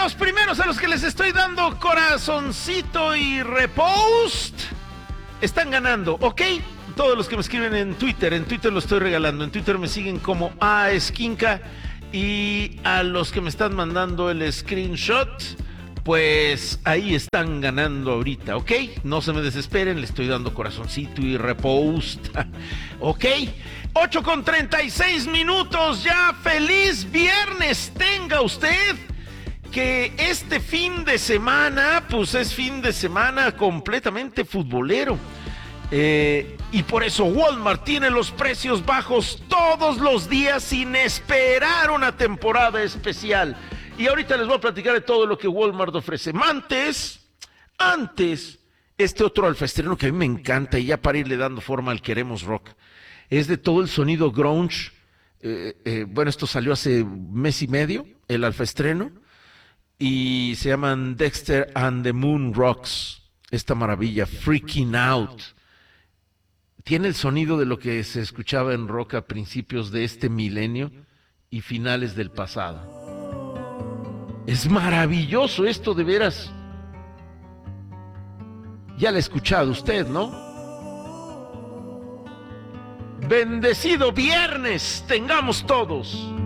los primeros a los que les estoy dando corazoncito y repost están ganando, ¿ok? Todos los que me escriben en Twitter lo estoy regalando. En Twitter me siguen como Esquinca. Y a los que me están mandando el screenshot, pues ahí están ganando ahorita, ¿ok? No se me desesperen, le estoy dando corazoncito y repost, ¿ok? 8:36 ya. ¡Feliz viernes tenga usted! Que este fin de semana, pues es fin de semana completamente futbolero. Y por eso Walmart tiene los precios bajos todos los días sin esperar una temporada especial. Y ahorita les voy a platicar de todo lo que Walmart ofrece. Antes, este otro alfaestreno que a mí me encanta y ya para irle dando forma al Queremos Rock, es de todo el sonido grunge. Bueno, esto salió hace mes y medio, el alfaestreno, y se llaman Dexter and the Moon Rocks. Esta maravilla, Freaking Out. Tiene el sonido de lo que se escuchaba en rock a principios de este milenio y finales del pasado. Es maravilloso esto, de veras. Ya lo ha escuchado usted, ¿no? Bendecido viernes tengamos todos.